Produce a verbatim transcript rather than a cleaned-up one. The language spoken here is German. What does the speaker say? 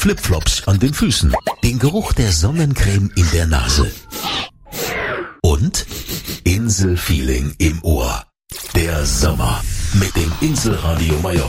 Flipflops an den Füßen, den Geruch der Sonnencreme in der Nase und Inselfeeling im Ohr. Der Sommer mit dem Inselradio Mallorca.